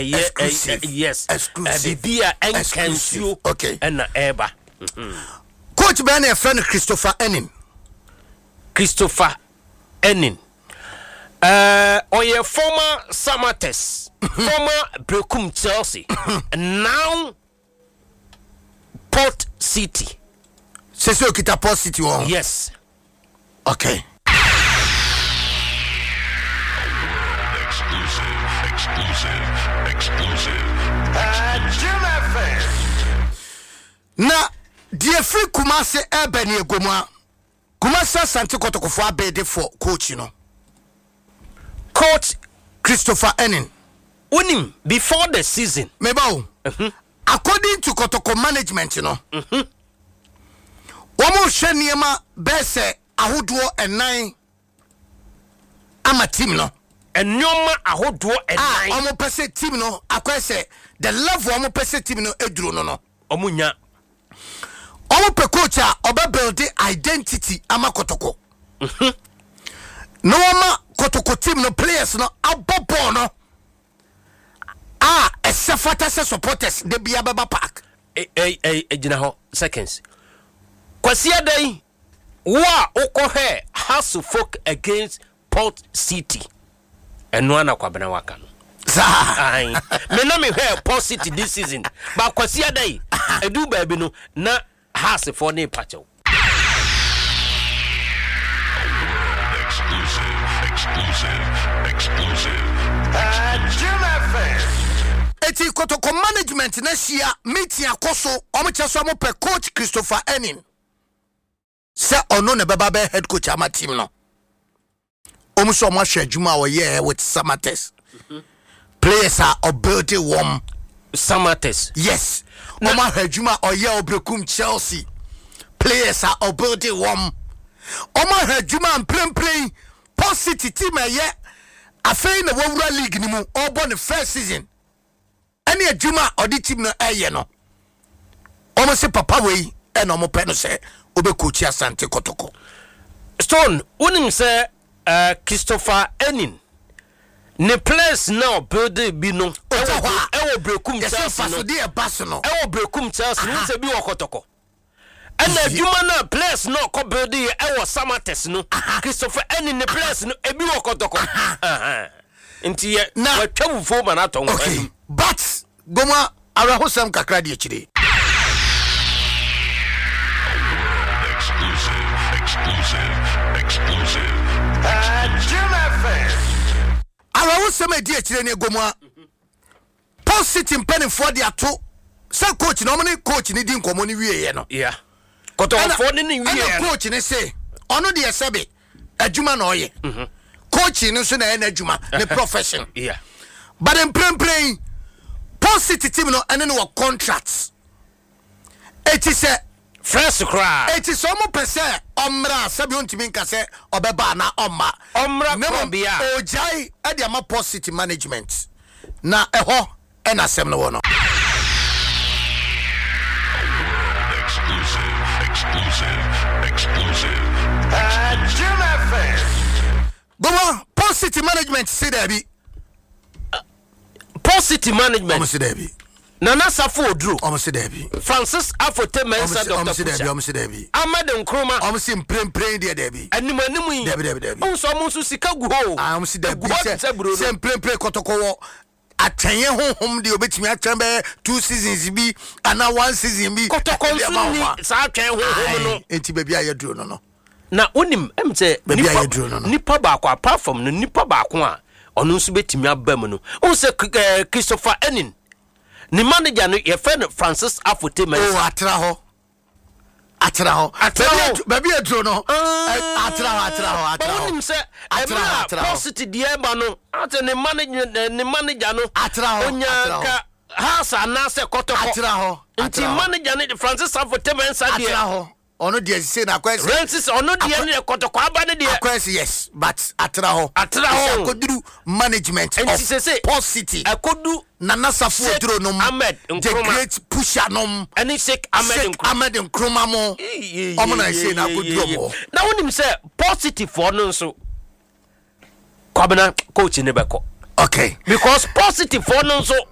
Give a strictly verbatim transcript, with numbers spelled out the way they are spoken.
yes exclusive bibia enkansuo okay na eba coach Ben a friend Christopher Ennin Christopher Ennin uh or your former Samates former Brekum Chelsea now Port City. C'est ça qui t'a Port City one. Yes. Okay. Exclusive, exclusive, exclusive. Uh, Jim F M. Na die free Kumasi Ebeni Egoma. Kumasi Asante Kotoko for abede for coach you know. Coach Christopher Ennin. Unim before the season. Meba. Mm-hmm. According to Kotoko management, you know. Mhm. Omo hwe niema bese ahodo enan ama team no. Enyoma ahodo enan. Ah, omo pese team no akwese the level omo pese team no eduro no no. Omo nya. Omo pe coach a oba build identity ama Kotoko. Mhm. No ma Kotoko team no players no abobo no. Ah, a sefata se supporters de bia baba park. Eh eh eh gina ho seconds. Kwasi adai wa okohe House of Folk against Port City. Eno ana kwabena waka no. Ai. Me na me hear Port City this season. Ba kwasi adai edu ba bi no na House for ne pacho. Exclusive, exclusive, exclusive. Uh, Jim F M. Eti Kotoko management na shia meeting akoso omo cheso mo pe coach Christopher Ennin. Se ono ne baba be head coach ama team no. Omo so mo hwe adwuma wo ye with Samates. Mm-hmm. Players are building warm Samates. Yes. Omo hwe adwuma oye Obrekum Chelsea. Players are building warm. Omo hwe adwuma prem-prem Port City team ye afei na wawura league ni mu obo ne first season. Any adwuma odi team no eye no. Omo se papa we e no mo pe no se obe coach Asante Kotoko. Stone unim se uh, Christopher Ennin ne place now building bi no e wo Brekum Chelsea no de e baso no e wo Brekum Chelsea no se bi wo Kotoko and adwuma na place no ko building e wo Samates no Christopher Ennin ne place no e bi wo Kotoko aha nti ye wa twabu fo ma na ton okay but goma arahosam kakra de chire. Exclusive, exclusive. Uh, Jim F M. Arahosam de chire ne goma Port City mpeni for de ato say coach no mo coach ni di nkomo ni wie ye no. Yeah. Kotoko for ni wie ye. Coach ni say ono de sebe adwuma na oye. Mhm. Coach ni so na na adwuma ne profession. Yeah. But in prem playing Port City team no ene no contracts. It is a fresh cry. It is almost per se omra sabi ontimi nka se obeba na omma. Omra probia. Ojai e de ama Port City management. Na eho e na sem no wono. Exclusive, exclusive, exclusive. Uh, Jim F M. Go Port City management say there be Port City management. Almost there be. Nana Safo Odru. Almost there be. Francis Afote Mensa Doctor Almost there be. Almost there be. Ahmed Nkrumah. Almost in prem prem there there be. Animu animu. There be there be there be. Onso amunsu sika gu ho. Almost there be. Same prem prem Kotoko wo. Atanye honhom de obetimi atwen be two seasons bi ana one season bi. Kotoko nsu ni sa atwen honhom no. Enti baby ayeduro no no. Na onim em se nipa nipa ba akwa apart from no nipa ba akwa ono nso betimi abam no. On se Christopher Ennin ni manager no ye friend Francis Afote Mensa. Oh atra ho. Atra ho. Atra ho. Baby aduro no. Atra ho atra ho atra ho. Onim se atra positive die ba no. Ate ni manager ni manager no. Atra ho. Onya ka House na se Kotoko. Atra ho. Nti manager ni Francis Afote Mensa die. Atra ho. Ono de say na kwese Francis ono de ne Kotoko aba ne de kwese yes but atra ho atra ho akoduru management of Port City akodu Nana Safo Odru no Ahmed the great pusher no any Sheikh Ahmed Ahmed Nkrumah mo omo na say na akoduru mo na wonim say Port City for no nso kwabena coach ne beko okay because Port City for no nso